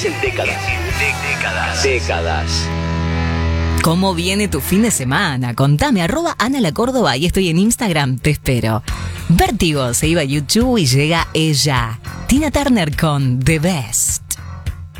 Décadas. ¿Cómo viene tu fin de semana? Contame, @Ana la Córdoba y estoy en Instagram, te espero. Vértigo se iba a YouTube y llega ella, Tina Turner con The Best.